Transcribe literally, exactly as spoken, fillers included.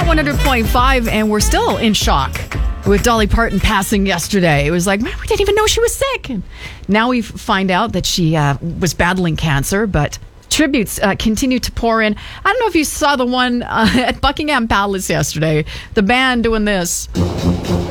one hundred point five, and we're still in shock with Dolly Parton passing yesterday. It was like, man, we didn't even know she was sick. And now we find out that she uh, was battling cancer, but tributes uh, continue to pour in. I don't know if you saw the one uh, at Buckingham Palace yesterday, the band doing this.